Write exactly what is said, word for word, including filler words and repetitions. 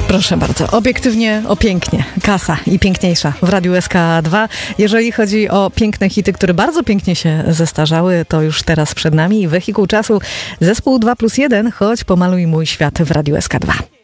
Proszę bardzo, obiektywnie, o pięknie, kasa i piękniejsza w Radiu S K dwa. Jeżeli chodzi o piękne hity, które bardzo pięknie się zestarzały, to już teraz przed nami Wehikuł Czasu, zespół dwa plus jeden, choć pomaluj mój świat w Radiu S K dwa.